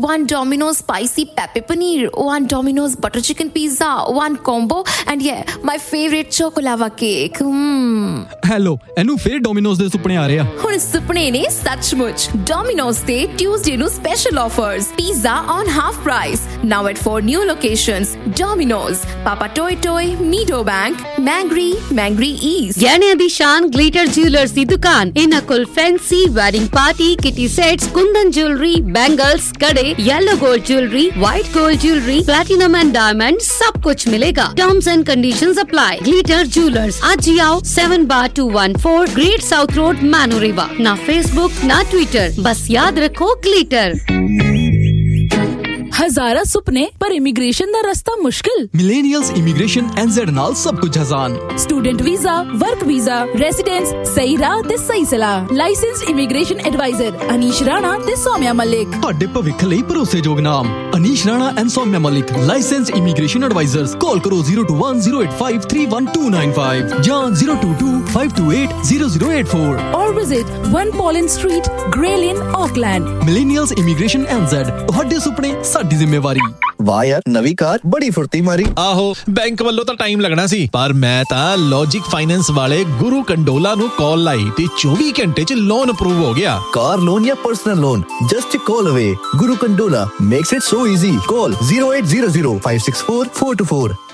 one Domino's spicy pepper paneer, one Domino's butter chicken pizza, one combo, and yeah, my favorite chocolava cake. Hello, ਇਹਨੂੰ ਫੇਰ Domino's ਦੇ ਸੁਪਨੇ ਆ ਰਹੇ ਆ। ਹੁਣ ਸੁਪਨੇ ਨੇ ਸੱਚਮੁੱਚ। Domino's ਤੇ Tuesday ਨੂੰ special offers. Pizza on half price. Now at 4 new locations. Domino's, Papa Toy Toy, Nido Bank, Mangry East. ਗਹਿਣਿਆਂ ਦੀ ਸ਼ਾਨ ਗਲਿਟਰ ਜਿਊਲਰਸ ਦੀ ਦੁਕਾਨ। ਇਹਨਾਂ ਕੋਲ fancy wedding party kitty sets, ਕੁੰਦਨ ਜੁਐਲਰੀ, ਬੈਂਗਲਸ, ਕੜੇ, yellow gold jewelry, white gold jewelry, platinum and diamond, सब कुछ मिलेगा। Terms and conditions apply. Glitter Jewelers, आज ही आओ 7/214 Great South Road, Manoriva। ना Facebook ना Twitter, बस याद रखो glitter। ਹਜ਼ਾਰਾਂ ਸੁਪਨੇ ਪਰ ਇਮੀਗ੍ਰੇਸ਼ਨ ਦਾ ਰਸਤਾ ਮੁਸ਼ਕਿਲ। ਮਿਲੇਨੀਅਲਸ ਇਮੀਗ੍ਰੇਸ਼ਨ NZ ਨਾਲ ਸਭ ਕੁਝ ਆਸਾਨ। Student visa, work visa, residence, ਸਹੀ ਰਾਹ ਤੇ ਸਹੀ ਸਲਾਹ। Licensed immigration advisor Anish Rana ਤੇ ਸੌਮਿਆ ਮਲਿਕ। ਤੁਹਾਡੇ ਭਵਿੱਖ ਲਈ ਭਰੋਸੇਯੋਗ ਨਾਮ Anish Rana and Saumya Malik, licensed immigration advisers. ਕਾਲ ਕਰੋ 02108531295 ਜਾਂ 02252800884 or visit 1 Poland Street, Grey Lane, Auckland। ਮਿਲੇਨੀਅਲਸ immigration NZ, ਤੁਹਾਡੇ ਸੁਪਨੇ ਸਾਡੀ ਜ਼ਿੰਮੇਵਾਰੀ। ਵਾਹ ਯਾਰ, ਨਵੀਂ ਕਾਰ ਬੜੀ ਫੁਰਤੀ ਮਾਰੀ। ਆਹੋ, ਬੈਂਕ ਵੱਲੋਂ ਤਾਂ ਟਾਈਮ ਲੱਗਣਾ ਸੀ, ਪਰ ਮੈਂ ਤਾਂ ਲੌਜਿਕ ਫਾਈਨੈਂਸ ਵਾਲੇ ਗੁਰੂ ਕੰਡੋਲਾ ਨੂੰ ਕਾਲ ਲਾਈ ਤੇ 24 ਘੰਟੇ 'ਚ ਲੋਨ ਅਪਰੂਵ ਹੋ ਗਿਆ। ਕਾਰ ਲੋਨ ਜਾਂ personal loan, just a call away. Guru Kandola makes it so easy. Call 0800 564 424.